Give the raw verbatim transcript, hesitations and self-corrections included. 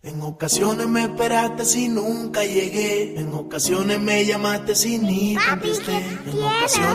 En ocasiones me esperaste si nunca llegué. En ocasiones me llamaste sin ni Papi, contesté. ¿qué En ocasiones